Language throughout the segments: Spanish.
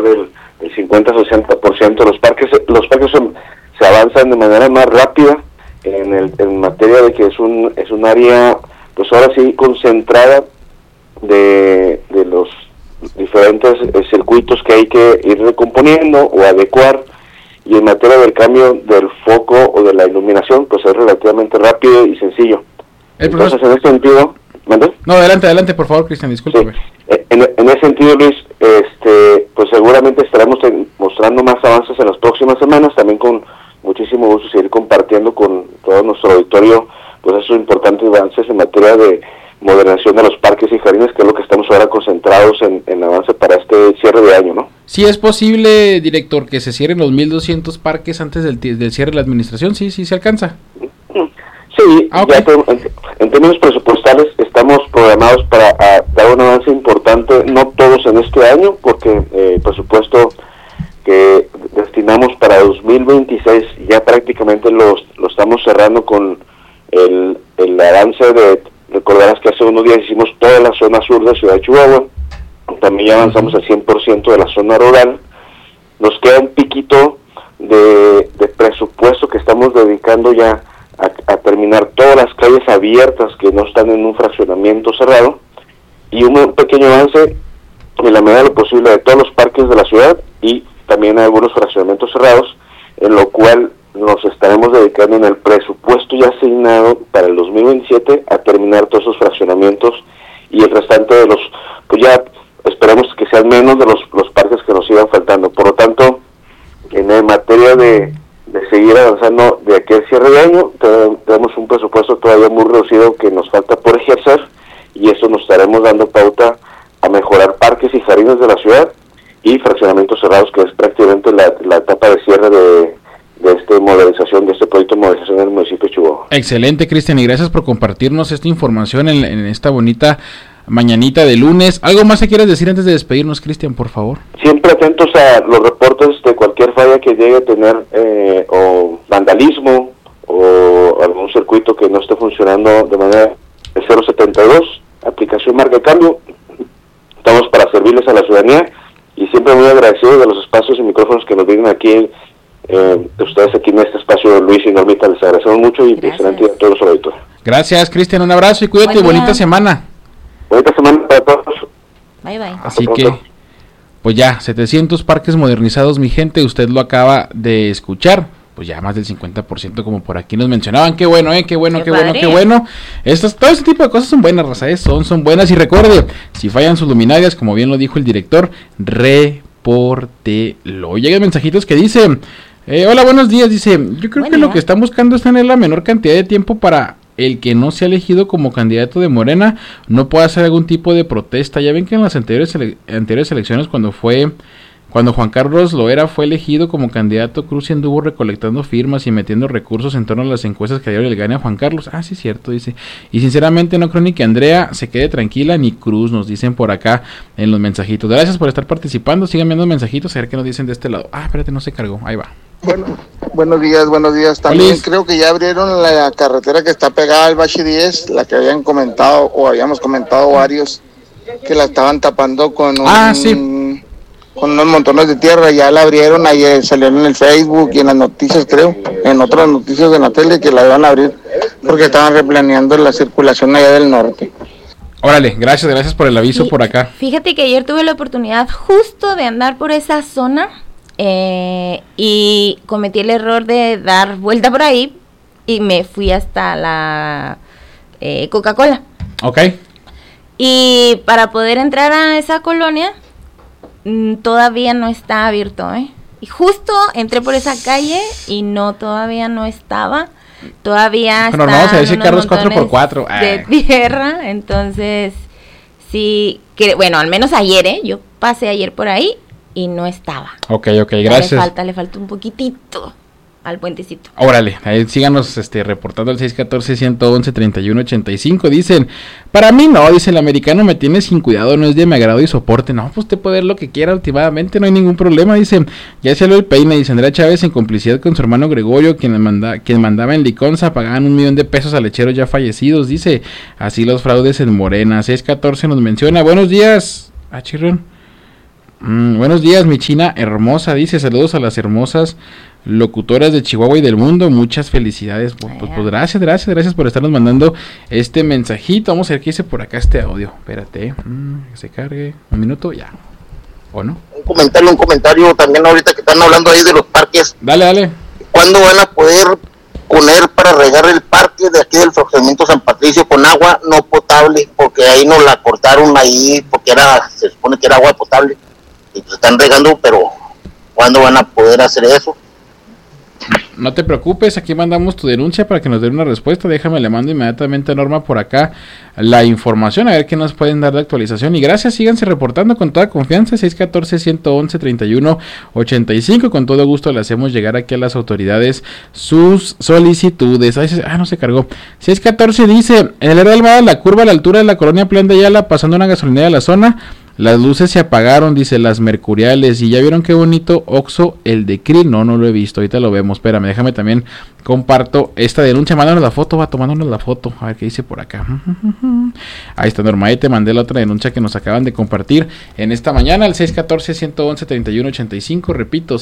alrededor del 50-60%. Los parques se avanzan de manera más rápida en materia de que es un área, pues ahora sí, concentrada de los diferentes circuitos que hay que ir recomponiendo o adecuar, y en materia del cambio del foco o de la iluminación, pues es relativamente rápido y sencillo. Entonces, en ese sentido... ¿Mandé? No, adelante, por favor, Cristian, discúlpame. Sí. En ese sentido, Luis, pues seguramente estaremos mostrando más avances en las próximas semanas, también con muchísimo gusto seguir compartiendo con todo nuestro auditorio pues esos importantes avances en materia de modernización de los parques y jardines, que es lo que estamos ahora concentrados en avance para este cierre de año, ¿no? ¿Sí es posible, director, que se cierren los 1,200 parques antes del cierre de la administración? Sí se alcanza. Sí, okay. Ya en términos presupuestales estamos programados para dar un avance importante, no todos en este año, porque el presupuesto que destinamos para 2026 ya prácticamente lo estamos cerrando con el avance de, recordarás que hace unos días hicimos toda la zona sur de Ciudad de Chihuahua, también ya avanzamos al 100% de la zona rural. Nos queda un piquito de presupuesto que estamos dedicando ya a terminar todas las calles abiertas que no están en un fraccionamiento cerrado, y un pequeño avance en la medida de lo posible de todos los parques de la ciudad y también algunos fraccionamientos cerrados, en lo cual nos estaremos dedicando en el presupuesto ya asignado para el 2027 a terminar todos esos fraccionamientos, y el restante de los, pues ya esperemos que sean menos de los parques que nos sigan faltando. Por lo tanto, en materia de seguir avanzando de aquí al cierre de año, tenemos un presupuesto todavía muy reducido que nos falta por ejercer, y eso nos estaremos dando pauta a mejorar parques y jardines de la ciudad y fraccionamientos cerrados, que es prácticamente la etapa de cierre de esta modernización, de este proyecto de modernización del municipio de Chihuahua. Excelente, Cristian, y gracias por compartirnos esta información en esta bonita mañanita de lunes. ¿Algo más que quieras decir antes de despedirnos, Cristian, por favor? Siempre atentos a los reportes de cualquier falla que llegue a tener o vandalismo o algún circuito que no esté funcionando de manera 072, aplicación marca de cambio. Estamos para servirles a la ciudadanía, y siempre muy agradecidos de los espacios y micrófonos que nos vienen aquí, ustedes aquí en este espacio, Luis y Normita, les agradecemos mucho, y excelente a todos los auditores. Gracias, Cristian, un abrazo y cuídate. Bonita semana. Bonita semana para todos. Bye. Así que, pues ya, 700 parques modernizados, mi gente, usted lo acaba de escuchar. Pues ya más del 50%, como por aquí nos mencionaban. Qué bueno, qué bueno. Todo este tipo de cosas son buenas, raza, son buenas. Y recuerde, si fallan sus luminarias, como bien lo dijo el director, repórtelo. Llegan mensajitos que dicen, hola, buenos días, dice, yo creo que lo que están buscando es tener la menor cantidad de tiempo para el que no se ha elegido como candidato de Morena no pueda hacer algún tipo de protesta. Ya ven que en las anteriores elecciones, cuando Juan Carlos Loera fue elegido como candidato, Cruz anduvo recolectando firmas y metiendo recursos en torno a las encuestas que dieron el gane a Juan Carlos. Ah, sí, cierto, dice. Y sinceramente no creo ni que Andrea se quede tranquila, ni Cruz, nos dicen por acá en los mensajitos. Gracias por estar participando, sigan viendo mensajitos, a ver qué nos dicen de este lado. Ah, espérate, no se cargó, ahí va. Bueno, buenos días. También Feliz. Creo que ya abrieron la carretera que está pegada al Bache 10, la que habían comentado o habíamos comentado varios, que la estaban tapando con con unos montones de tierra. Ya la abrieron, ayer salió en el Facebook y en las noticias, creo, en otras noticias de la tele, que la iban a abrir porque estaban replaneando la circulación allá del norte. Órale, gracias por el aviso por acá. Fíjate que ayer tuve la oportunidad justo de andar por esa zona y cometí el error de dar vuelta por ahí y me fui hasta la Coca-Cola. Ok. Y para poder entrar a esa colonia todavía no está abierto, Y justo entré por esa calle y todavía no estaba. Todavía pero está vamos a decir carros 4x4 de tierra, entonces sí, bueno, al menos ayer, yo pasé ayer por ahí y no estaba. Ok, gracias. Le falta un poquitito al puentecito. Órale, ahí síganos reportando al 614-111-3185. Dicen, para mí no, dice el americano me tiene sin cuidado, no es de mi agrado y soporte. No, pues usted puede ver lo que quiera últimamente, no hay ningún problema. Dice, ya se lo el peine, dice Andrea Chávez en complicidad con su hermano Gregorio, quien mandaba en Liconza, pagaban $1 millón a lecheros ya fallecidos. Dice, así los fraudes en Morena. 614 nos menciona, buenos días, Chirrón. Buenos días, mi China hermosa, dice, saludos a las hermosas locutoras de Chihuahua y del mundo, muchas felicidades. Pues gracias por estarnos mandando este mensajito. Vamos a ver qué dice por acá este audio. Espérate, que se cargue un minuto, ya. ¿O no? Un comentario también ahorita que están hablando ahí de los parques. Dale. ¿Cuándo van a poder poner para regar el parque de aquí del fraccionamiento San Patricio con agua no potable? Porque ahí nos la cortaron ahí, porque se supone que era agua potable. Y pues están regando, pero ¿cuándo van a poder hacer eso? No te preocupes, aquí mandamos tu denuncia para que nos den una respuesta. Déjame, le mando inmediatamente a Norma por acá la información, a ver qué nos pueden dar de actualización. Y gracias, síganse reportando con toda confianza, 614-111-3185. Con todo gusto le hacemos llegar aquí a las autoridades sus solicitudes. No se cargó. 614 dice, el Heraldo de la curva a la altura de la colonia Plan de Ayala, pasando una gasolinera de la zona. Las luces se apagaron, dice, las mercuriales. Y ya vieron qué bonito Oxxo, el de Krill. No lo he visto, ahorita lo vemos. Espérame, déjame también comparto esta denuncia. Mándanos la foto, mándanos la foto. A ver qué dice por acá. Ahí está, Norma. Ahí te mandé la otra denuncia que nos acaban de compartir en esta mañana. Al 614-111-3185. Repito,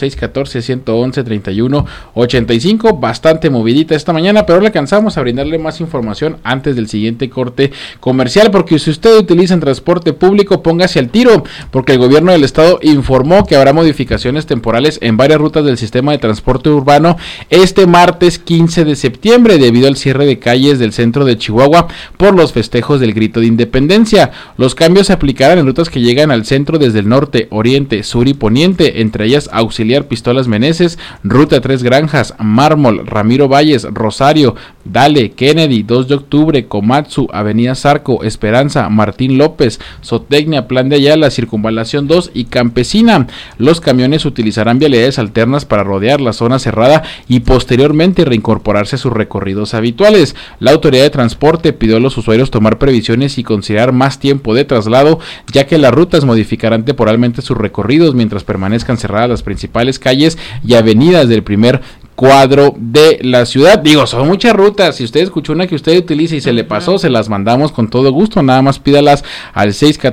614-111-3185. Bastante movidita esta mañana, pero le alcanzamos a brindarle más información antes del siguiente corte comercial. Porque si usted utiliza en transporte público, póngase al tiro, porque el gobierno del estado informó que habrá modificaciones temporales en varias rutas del sistema de transporte urbano este martes 15 de septiembre debido al cierre de calles del centro de Chihuahua por los festejos del Grito de Independencia. Los cambios se aplicarán en rutas que llegan al centro desde el norte, oriente, sur y poniente, entre ellas Auxiliar Pistolas Meneses, Ruta 3 Granjas, Mármol, Ramiro Valles, Rosario, Dale, Kennedy, 2 de octubre, Komatsu, Avenida Zarco, Esperanza, Martín López, Zootecnia, Plan de Ayala, Circunvalación 2 y Campesina. Los camiones utilizarán vialidades alternas para rodear la zona cerrada y posteriormente reincorporarse a sus recorridos habituales. La autoridad de transporte pidió a los usuarios tomar previsiones y considerar más tiempo de traslado, ya que las rutas modificarán temporalmente sus recorridos mientras permanezcan cerradas las principales calles y avenidas del primer cuadro de la ciudad. Digo, son muchas rutas. Si usted escuchó una que usted utiliza y se le pasó, se las mandamos con todo gusto. Nada más pídalas al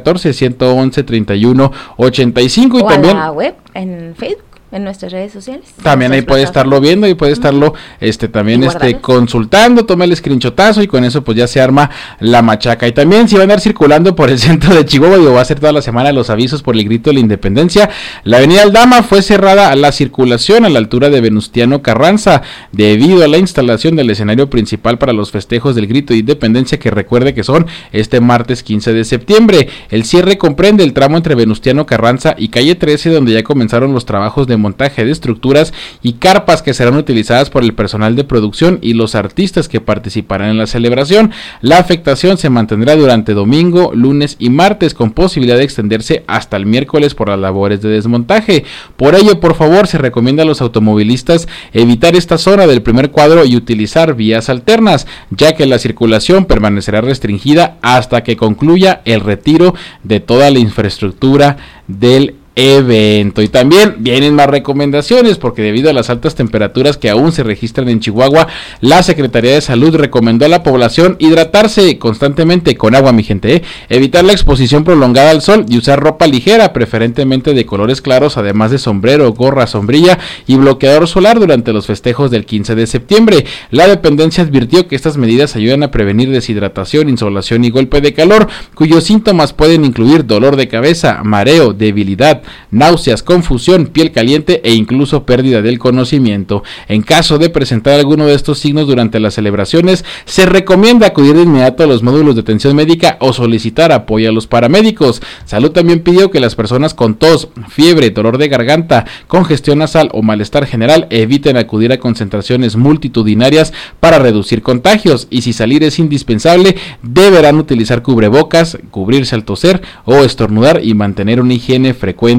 614-111-3185 y o también a la web, en Facebook, en nuestras redes sociales. También ahí puede estarlo viendo y puede estarlo también consultando, toma el screenshotazo y con eso pues ya se arma la machaca. Y también si va a andar circulando por el centro de Chihuahua, va a ser toda la semana los avisos por el Grito de la Independencia. La avenida Aldama fue cerrada a la circulación a la altura de Venustiano Carranza debido a la instalación del escenario principal para los festejos del Grito de Independencia, que recuerde que son este martes 15 de septiembre. El cierre comprende el tramo entre Venustiano Carranza y calle 13, donde ya comenzaron los trabajos de montaje de estructuras y carpas que serán utilizadas por el personal de producción y los artistas que participarán en la celebración. La afectación se mantendrá durante domingo, lunes y martes, con posibilidad de extenderse hasta el miércoles por las labores de desmontaje. Por ello, por favor, se recomienda a los automovilistas evitar esta zona del primer cuadro y utilizar vías alternas, ya que la circulación permanecerá restringida hasta que concluya el retiro de toda la infraestructura del evento. Y también vienen más recomendaciones, porque debido a las altas temperaturas que aún se registran en Chihuahua, la Secretaría de Salud recomendó a la población hidratarse constantemente con agua, mi gente, evitar la exposición prolongada al sol y usar ropa ligera, preferentemente de colores claros, además de sombrero, gorra, sombrilla y bloqueador solar durante los festejos del 15 de septiembre. La dependencia advirtió que estas medidas ayudan a prevenir deshidratación, insolación y golpe de calor, cuyos síntomas pueden incluir dolor de cabeza, mareo, debilidad, náuseas, confusión, piel caliente e incluso pérdida del conocimiento. En caso de presentar alguno de estos signos durante las celebraciones, se recomienda acudir de inmediato a los módulos de atención médica o solicitar apoyo a los paramédicos. Salud también pidió que las personas con tos, fiebre, dolor de garganta, congestión nasal o malestar general eviten acudir a concentraciones multitudinarias para reducir contagios, y si salir es indispensable, deberán utilizar cubrebocas, cubrirse al toser o estornudar y mantener una higiene frecuente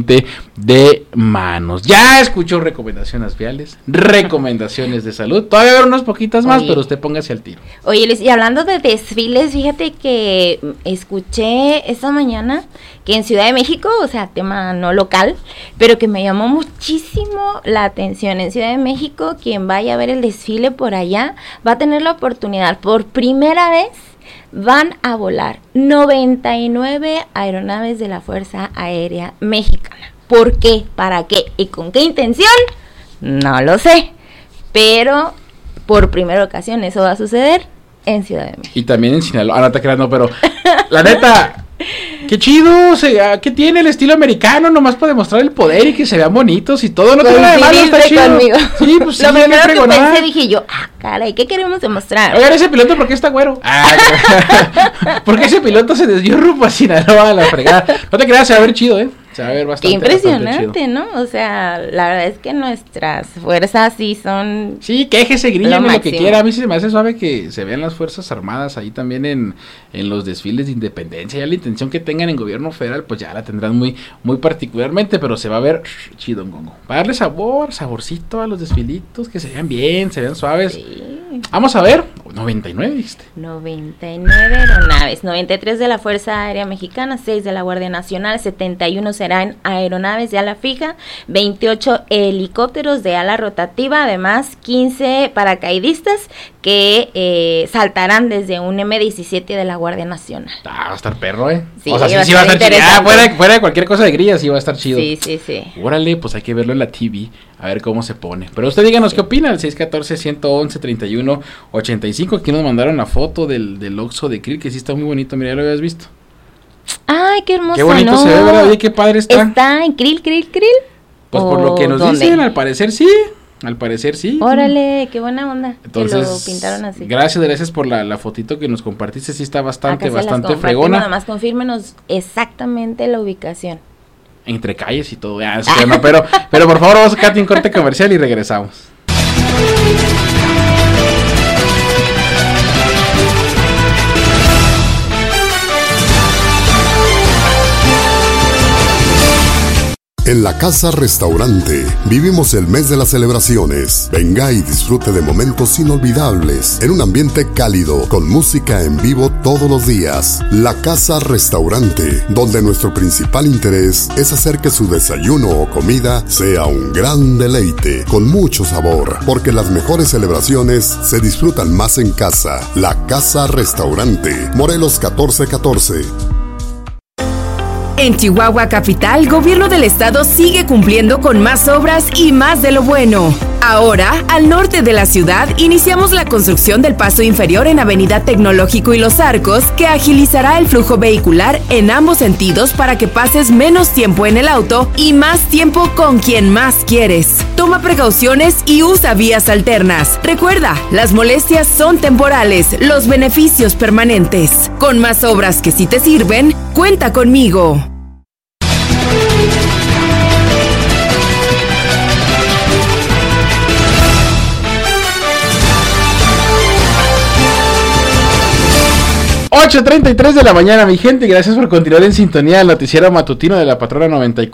de manos. Ya escuchó recomendaciones viales, recomendaciones de salud. Todavía habrá unas poquitas más, pero usted póngase al tiro. Oye, Luis, y hablando de desfiles, fíjate que escuché esta mañana que en Ciudad de México, o sea, tema no local, pero que me llamó muchísimo la atención. En Ciudad de México, quien vaya a ver el desfile por allá va a tener la oportunidad, por primera vez, van a volar 99 aeronaves de la Fuerza Aérea Mexicana. ¿Por qué? ¿Para qué? ¿Y con qué intención? No lo sé. Pero por primera ocasión eso va a suceder en Ciudad de México. Y también en Sinaloa. No te creas, no, pero la neta, qué chido, ¿qué tiene el estilo americano? Nomás para demostrar el poder y que se vean bonitos y todo. No tiene nada de malo, está chido. Conmigo. Sí, pues sí, lo primero que pensé, dije yo, caray, ¿qué queremos demostrar? Oigan, ese piloto, ¿por qué está güero? ¿Por qué ese piloto se desvió rumbo a Sinaloa a la fregada? No te creas, se va a ver chido, se va a ver bastante. Qué impresionante, ¿no? O sea, la verdad es que nuestras fuerzas sí son... Sí, quéjese, gríllame lo que quiera. A mí sí se me hace suave que se vean las Fuerzas Armadas ahí también en los desfiles de independencia. Ya la intención que tengan en gobierno federal, pues ya la tendrán muy particularmente, pero se va a ver chido, Gongo. Va a darle saborcito a los desfilitos, que se vean bien, se vean suaves. Sí. Vamos a ver, 99, ¿viste? 99 aeronaves, 93 de la Fuerza Aérea Mexicana, 6 de la Guardia Nacional, 71 serán aeronaves de ala fija, 28 helicópteros de ala rotativa, además 15 paracaidistas que saltarán desde un M-17 de la Guardia Nacional. Va a estar perro, Sí, o sea, sí va a estar chido. Fuera de cualquier cosa de grilla, sí va a estar chido. Sí. Órale, pues hay que verlo en la TV, a ver cómo se pone. Pero usted díganos qué opina, el 614-111-31-85. Aquí nos mandaron la foto del Oxxo de Krill, que sí está muy bonito, mira, ya lo habías visto. Ay, qué hermoso, qué bonito se ve, ¿verdad? Oye, qué padre está. ¿Está en Krill? Pues por lo que nos dicen, al parecer sí. Órale, qué buena onda. Entonces, que lo pintaron así. Gracias por la fotito que nos compartiste, sí está bastante fregona. Nada más confírmenos exactamente la ubicación. Entre calles y todo, pero por favor vamos a sacar un corte comercial y regresamos. En la Casa Restaurante vivimos el mes de las celebraciones. Venga y disfrute de momentos inolvidables en un ambiente cálido con música en vivo todos los días. La Casa Restaurante, donde nuestro principal interés es hacer que su desayuno o comida sea un gran deleite con mucho sabor, porque las mejores celebraciones se disfrutan más en casa. La Casa Restaurante, Morelos 1414. En Chihuahua Capital, Gobierno del Estado sigue cumpliendo con más obras y más de lo bueno. Ahora, al norte de la ciudad, iniciamos la construcción del paso inferior en Avenida Tecnológico y Los Arcos, que agilizará el flujo vehicular en ambos sentidos para que pases menos tiempo en el auto y más tiempo con quien más quieres. Toma precauciones y usa vías alternas. Recuerda, las molestias son temporales, los beneficios permanentes. Con más obras que sí te sirven, cuenta conmigo. ...8:33 de la mañana, mi gente, gracias por continuar en sintonía del noticiero matutino de la Patrona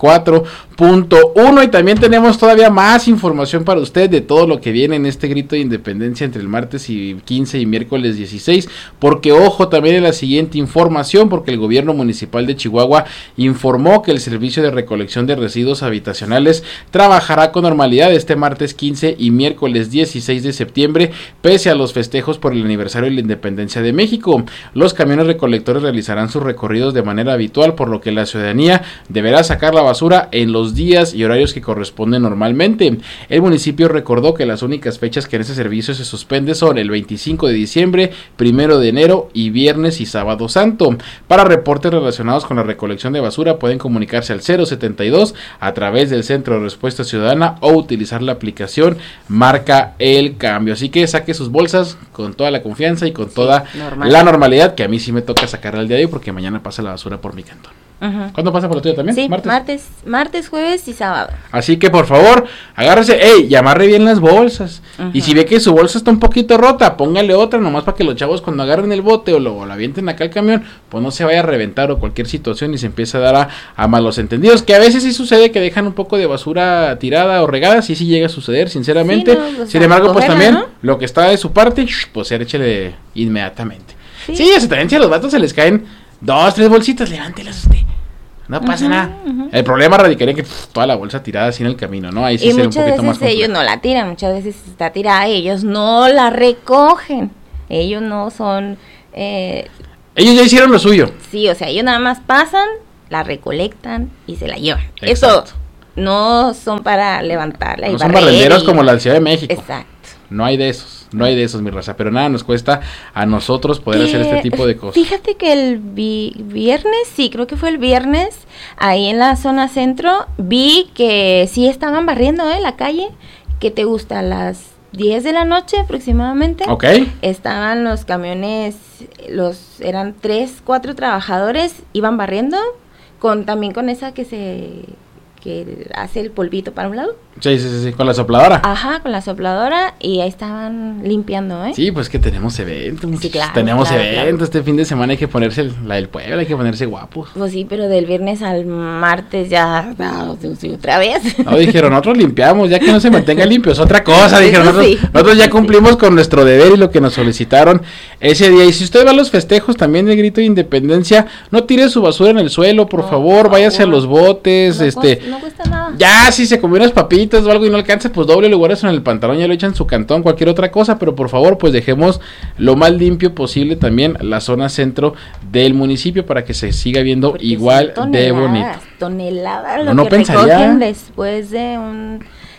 94.1, y también tenemos todavía más información para usted de todo lo que viene en este grito de independencia entre el martes 15 y miércoles 16, porque ojo también en la siguiente información, porque el gobierno municipal de Chihuahua informó que el servicio de recolección de residuos habitacionales trabajará con normalidad este martes 15 y miércoles 16 de septiembre, pese a los festejos por el aniversario de la independencia de México. Los camiones recolectores realizarán sus recorridos de manera habitual, por lo que la ciudadanía deberá sacar la basura en los días y horarios que corresponden normalmente. El municipio recordó que las únicas fechas que en ese servicio se suspende son el 25 de diciembre, 1 de enero y viernes y sábado santo. Para reportes relacionados con la recolección de basura pueden comunicarse al 072 a través del Centro de Respuesta Ciudadana o utilizar la aplicación Marca el Cambio. Así que saque sus bolsas con toda la confianza y con toda la normalidad, que a mí sí me toca sacarla el día de hoy porque mañana pasa la basura por mi cantón. ¿Cuándo pasa por la tuya también? Sí, martes, jueves y sábado. Así que por favor, agárrese, y amarre bien las bolsas. Y si ve que su bolsa está un poquito rota, póngale otra nomás para que los chavos cuando agarren el bote o lo avienten acá al camión, pues no se vaya a reventar o cualquier situación y se empieza a dar a malos entendidos, que a veces sí sucede que dejan un poco de basura tirada o regada, sí llega a suceder, sinceramente. Sin embargo, pues también, lo que está de su parte, pues échele inmediatamente. Sí, a tendencia a los vatos se les caen 2, 3 bolsitas, levántelas usted. No pasa nada. El problema radicaría en que toda la bolsa tirada así en el camino, ¿no? Ahí sí sería un poquito más complejo. Muchas veces ellos no la tiran, muchas veces está tirada y ellos no la recogen. Ellos no son... Ellos ya hicieron lo suyo. Sí, o sea, ellos nada más pasan, la recolectan y se la llevan. Exacto. no son para levantarla. No son barrenderos como la Ciudad de México. Exacto. No hay de esos, mi raza, pero nada nos cuesta a nosotros poder hacer este tipo de cosas. Fíjate que el viernes, sí, creo que fue el viernes, ahí en la zona centro, vi que sí estaban barriendo la calle, que te gusta, a las 10 de la noche aproximadamente. Ok. Estaban los camiones, eran 3, 4 trabajadores, iban barriendo, también con esa que hace el polvito para un lado. Sí, con la sopladora. Ajá, con la sopladora, y ahí estaban limpiando, Sí, pues que tenemos eventos. Sí, claro. Tenemos eventos, claro. Este fin de semana hay que ponerse la del pueblo, hay que ponerse guapos. Pues sí, pero del viernes al martes ya, otra vez. No, dijeron, nosotros limpiamos, ya que no se mantenga limpio, es otra cosa, dijeron, nosotros ya cumplimos con nuestro deber y lo que nos solicitaron ese día. Y si usted va a los festejos también del Grito de Independencia, no tire su basura en el suelo, por favor, váyase a los botes, no cuesta nada. Ya, si se comió unas papitas o algo y no alcanza, pues doble lo guardas en el pantalón, ya lo echan en su cantón, cualquier otra cosa, pero por favor, pues dejemos lo más limpio posible también la zona centro del municipio para que se siga viendo porque igual de bonito. Toneladas lo que recogen después del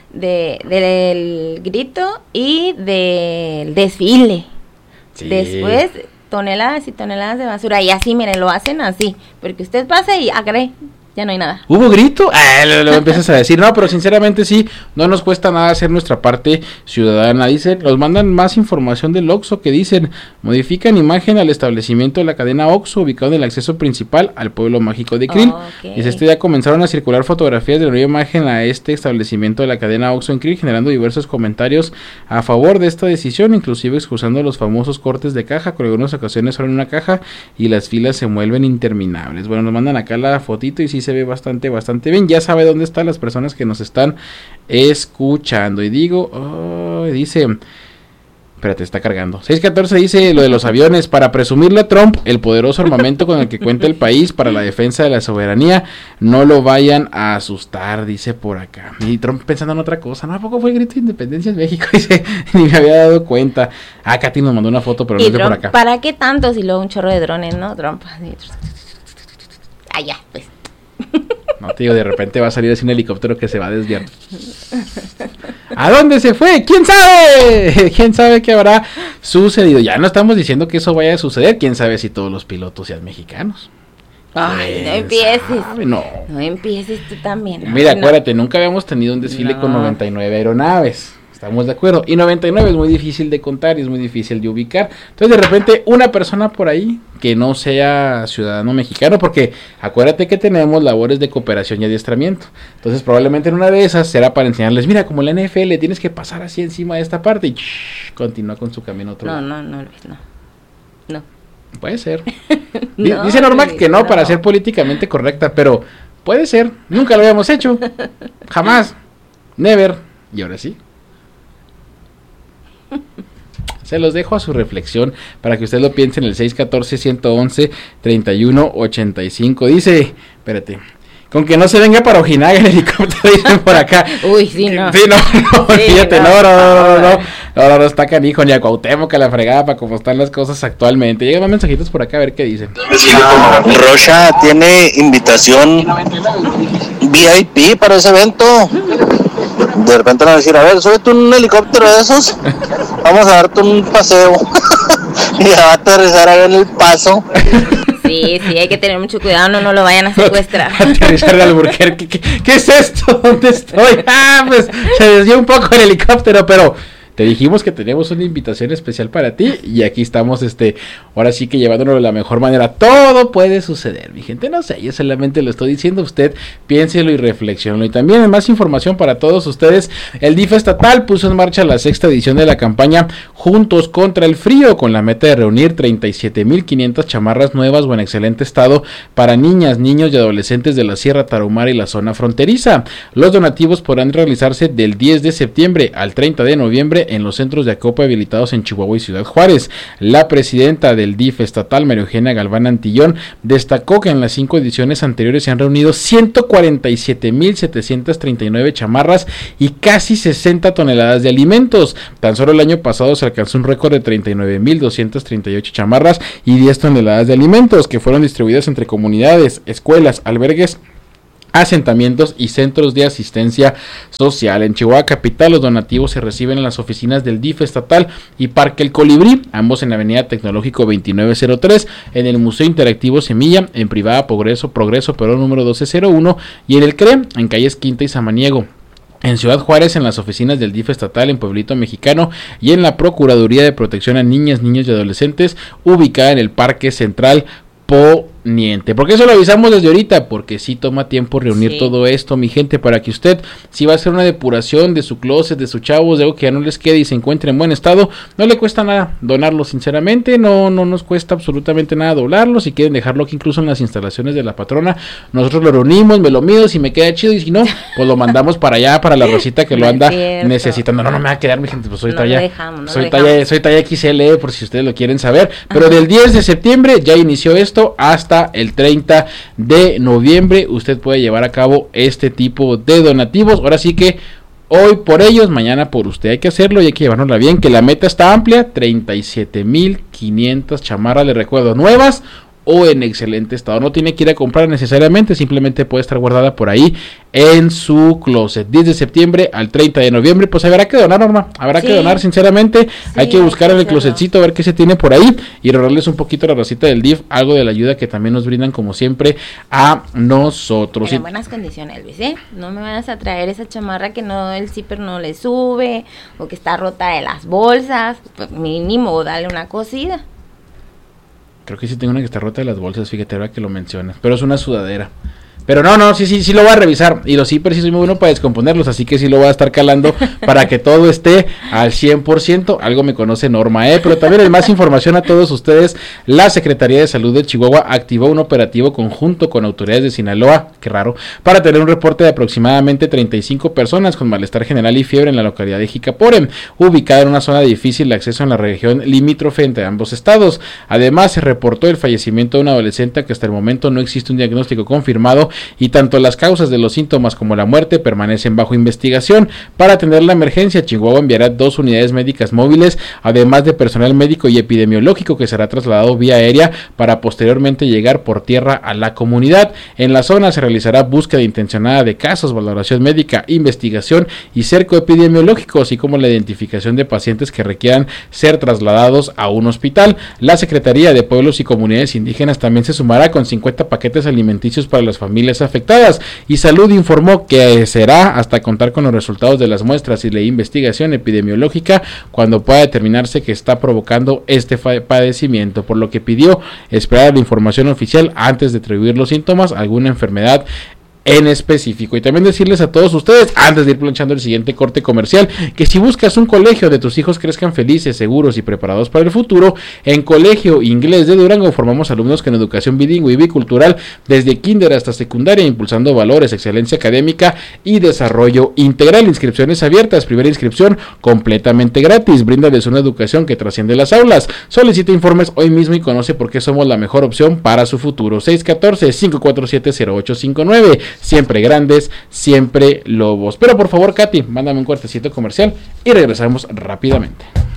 grito y del desfile. Sí. Después, toneladas y toneladas de basura, y así, miren, lo hacen así, porque usted pasa y agree. Ya no hay nada. ¿Hubo grito? Lo empiezas a decir. No, pero sinceramente sí, no nos cuesta nada hacer nuestra parte ciudadana. Dicen, nos mandan más información del Oxxo que dicen, modifican imagen al establecimiento de la cadena Oxxo ubicado en el acceso principal al pueblo mágico de Krill. Okay. Desde este día comenzaron a circular fotografías de la nueva imagen a este establecimiento de la cadena Oxxo en Krill, generando diversos comentarios a favor de esta decisión, inclusive excusando los famosos cortes de caja, que en algunas ocasiones son en una caja y las filas se vuelven interminables. Bueno, nos mandan acá la fotito y sí se ve bastante bien, ya sabe dónde están las personas que nos están escuchando, y digo, dice, espérate, está cargando, 614 dice lo de los aviones, para presumirle a Trump el poderoso armamento con el que cuenta el país para la defensa de la soberanía, no lo vayan a asustar, dice por acá, y Trump pensando en otra cosa, no, ¿a poco fue el grito de independencia en México? Dice, ni me había dado cuenta, Katy nos mandó una foto, pero no es de por acá. ¿Para qué tantos? Y luego un chorro de drones, ¿no? Trump, ya, pues. No, te digo, de repente va a salir así un helicóptero que se va a desviar. ¿A dónde se fue? ¿Quién sabe? ¿Quién sabe qué habrá sucedido? Ya no estamos diciendo que eso vaya a suceder. ¿Quién sabe si todos los pilotos sean mexicanos? Ay, no empieces. No empieces tú también. Mira, acuérdate, nunca habíamos tenido un desfile con 99 aeronaves. Estamos de acuerdo. Y 99 es muy difícil de contar y es muy difícil de ubicar. Entonces, de repente, una persona por ahí que no sea ciudadano mexicano, porque acuérdate que tenemos labores de cooperación y adiestramiento. Entonces, probablemente en una de esas será para enseñarles, mira, como en la NFL, tienes que pasar así encima de esta parte y continúa con su camino otro lado. No. Puede ser. Dice Norma que no, para ser políticamente correcta, pero puede ser. Nunca lo habíamos hecho. Jamás. Never. Y ahora sí. Se los dejo a su reflexión para que usted lo piense en el 614-111-3185. Dice, espérate, con que no se venga para Ojinaga el helicóptero, dicen por acá. Uy, sí, no. Sí, no, fíjate, no, está canijo, ni a Cuauhtémoc a la fregada para cómo están las cosas actualmente. Llegan más mensajitos por acá a ver qué dicen. Rocha tiene invitación VIP para ese evento. De repente van a decir, a ver, súbete un helicóptero de esos, vamos a darte un paseo. Y ya va a aterrizar ahí en El Paso. Sí, hay que tener mucho cuidado, no lo vayan a secuestrar. Aterrizar de Albuquerque, ¿qué es esto? ¿Dónde estoy? Pues se desvió un poco el helicóptero, pero te dijimos que teníamos una invitación especial para ti y aquí estamos, ahora sí que llevándolo de la mejor manera. Todo puede suceder, mi gente, no sé, yo solamente lo estoy diciendo, usted piénselo y reflexiónelo. Y también más información para todos ustedes, el DIF estatal puso en marcha la 6ª edición de la campaña Juntos contra el Frío, con la meta de reunir 37,500 chamarras nuevas o en excelente estado para niñas, niños y adolescentes de la Sierra Tarahumara y la zona fronteriza. Los donativos podrán realizarse del 10 de septiembre al 30 de noviembre en los centros de acopio habilitados en Chihuahua y Ciudad Juárez. La presidenta del DIF estatal, María Eugenia Galván Antillón, destacó que en las 5 ediciones anteriores se han reunido 147,739 chamarras y casi 60 toneladas de alimentos. Tan solo el año pasado se alcanzó un récord de 39,238 chamarras y 10 toneladas de alimentos que fueron distribuidas entre comunidades, escuelas, albergues asentamientos y centros de asistencia social. En Chihuahua capital, los donativos se reciben en las oficinas del DIF estatal y Parque El Colibrí, ambos en la avenida Tecnológico 2903, en el Museo Interactivo Semilla, en Privada Progreso, Perón número 1201, y en el CRE, en calles Quinta y Samaniego. En Ciudad Juárez, en las oficinas del DIF estatal en Pueblito Mexicano y en la Procuraduría de Protección a Niñas, Niños y Adolescentes, ubicada en el Parque Central Poniente. ¿Por qué eso lo avisamos desde ahorita? Porque sí toma tiempo reunir todo esto, mi gente, para que usted, si va a hacer una depuración de su closet, de sus chavos, de algo que ya no les quede y se encuentre en buen estado, no le cuesta nada donarlo, sinceramente, no nos cuesta absolutamente nada doblarlo. Si quieren dejarlo aquí incluso en las instalaciones de la patrona, nosotros lo reunimos, me lo mido, si me queda chido, y si no, pues lo mandamos para allá, para la rosita que lo anda necesitando. No me va a quedar, mi gente, pues soy talla XL, por si ustedes lo quieren saber, pero del 10 de septiembre ya inició esto hasta el 30 de noviembre. Usted puede llevar a cabo este tipo de donativos. Ahora sí que hoy por ellos, mañana por usted. Hay que hacerlo y hay que llevárnosla bien, que la meta está amplia. 37,500 chamarras, les recuerdo, nuevas o en excelente estado. No tiene que ir a comprar necesariamente, simplemente puede estar guardada por ahí en su closet. 10 de septiembre al 30 de noviembre, pues habrá que donar, Norma, habrá que donar, sinceramente. Hay que buscar en el closetcito a ver qué se tiene por ahí y robarles un poquito a la racita del DIF, algo de la ayuda que también nos brindan como siempre a nosotros. En buenas condiciones, Luis, no me vayas a traer esa chamarra que no, el zipper no le sube, o que está rota de las bolsas, pues mínimo dale una cosida. Creo que sí tengo una que está rota de las bolsas, fíjate ahora que lo mencionas, pero es una sudadera. Pero sí lo voy a revisar. Y los zippers sí soy muy bueno para descomponerlos, así que sí lo voy a estar calando para que todo esté al 100%. Algo me conoce Norma, pero también hay más información a todos ustedes. La Secretaría de Salud de Chihuahua activó un operativo conjunto con autoridades de Sinaloa, qué raro, para tener un reporte de aproximadamente 35 personas con malestar general y fiebre en la localidad de Jicaporem, ubicada en una zona de difícil acceso en la región limítrofe entre ambos estados. Además, se reportó el fallecimiento de una adolescente que hasta el momento no existe un diagnóstico confirmado, y tanto las causas de los síntomas como la muerte permanecen bajo investigación. Para atender la emergencia, Chihuahua enviará 2 unidades médicas móviles, además de personal médico y epidemiológico que será trasladado vía aérea para posteriormente llegar por tierra a la comunidad. En la zona se realizará búsqueda intencionada de casos, valoración médica, investigación y cerco epidemiológico, así como la identificación de pacientes que requieran ser trasladados a un hospital. La Secretaría de Pueblos y Comunidades Indígenas también se sumará con 50 paquetes alimenticios para las familias afectadas, y Salud informó que será hasta contar con los resultados de las muestras y la investigación epidemiológica cuando pueda determinarse que está provocando este padecimiento, por lo que pidió esperar la información oficial antes de atribuir los síntomas a alguna enfermedad en específico. Y también decirles a todos ustedes, antes de ir planchando el siguiente corte comercial, que si buscas un colegio donde tus hijos crezcan felices, seguros y preparados para el futuro, en Colegio Inglés de Durango formamos alumnos con educación bilingüe y bicultural desde kinder hasta secundaria, impulsando valores, excelencia académica y desarrollo integral. Inscripciones abiertas, primera inscripción completamente gratis. Bríndales una educación que trasciende las aulas. Solicita informes hoy mismo y conoce por qué somos la mejor opción para su futuro. 614-547-0859. Siempre grandes, siempre lobos. Pero por favor, Katy, mándame un cortecito comercial y regresamos rápidamente.